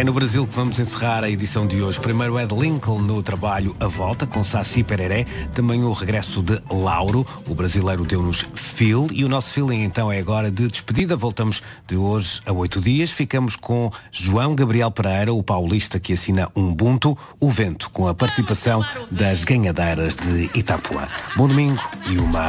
É no Brasil que vamos encerrar a edição de hoje. Primeiro Ed Lincoln no trabalho A Volta, com Saci Pereré. Também o regresso de Lauro. O brasileiro deu-nos Feel. E o nosso feeling então é agora de despedida. Voltamos de hoje a 8 dias. Ficamos com João Gabriel Pereira, o paulista que assina Ubuntu, O Vento, com a participação das ganhadeiras de Itapuã. Bom domingo e uma